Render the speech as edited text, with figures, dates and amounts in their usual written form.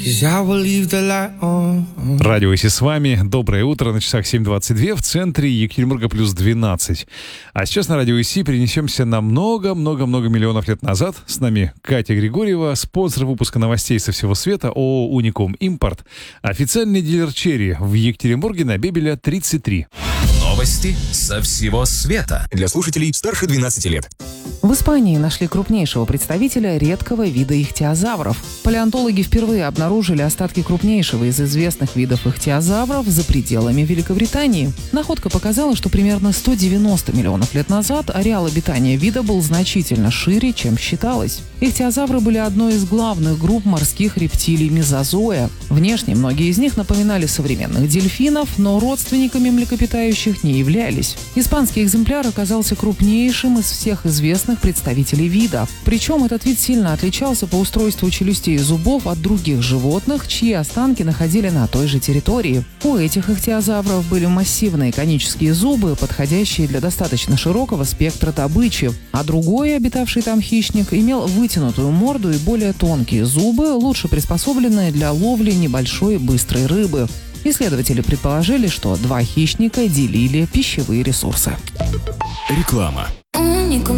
Радио Иси с вами. Доброе утро. На часах 7:22. В центре Екатеринбурга плюс 12. А сейчас на Радио Иси перенесемся на много-много-много миллионов лет назад. С нами Катя Григорьева, спонсор выпуска новостей со всего света ООО «Уникум Импорт», официальный дилер черри в Екатеринбурге на Бебеля 33. Новости со всего света для слушателей старше 12 лет. В Испании нашли крупнейшего представителя редкого вида ихтиозавров. Палеонтологи впервые обнаружили остатки крупнейшего из известных видов ихтиозавров за пределами Великобритании. Находка показала, что примерно 190 миллионов лет назад ареал обитания вида был значительно шире, чем считалось. Ихтиозавры были одной из главных групп морских рептилий мезозоя. Внешне многие из них напоминали современных дельфинов, но родственниками млекопитающих не являлись. Испанский экземпляр оказался крупнейшим из всех известных представителей вида. Причем этот вид сильно отличался по устройству челюстей и зубов от других животных, чьи останки находили на той же территории. У этих ихтиозавров были массивные конические зубы, подходящие для достаточно широкого спектра добычи, а другой, обитавший там хищник, имел вытянутую морду и более тонкие зубы, лучше приспособленные для ловли небольшой быстрой рыбы. Исследователи предположили, что два хищника делили пищевые ресурсы. Реклама. Уникум